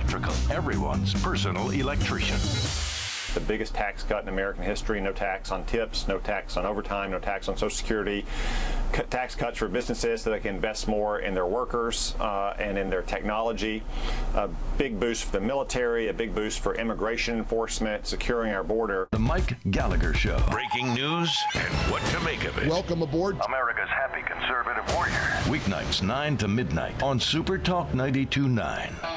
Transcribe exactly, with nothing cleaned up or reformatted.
Electrical, everyone's personal electrician. The biggest tax cut in American history, no tax on tips, no tax on overtime, no tax on Social Security, cut tax cuts for businesses so they can invest more in their workers uh, and in their technology, a big boost for the military, a big boost for immigration enforcement, securing our border. The Mike Gallagher Show. Breaking news and what to make of it. Welcome aboard. America's happy conservative warrior. Weeknights nine to midnight on Super Talk ninety-two point nine.